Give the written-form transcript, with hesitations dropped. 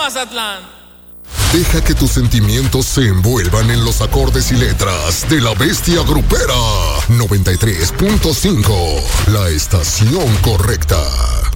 Mazatlán. Deja que tus sentimientos se envuelvan en los acordes y letras de La Bestia Grupera. 93.5, la estación correcta.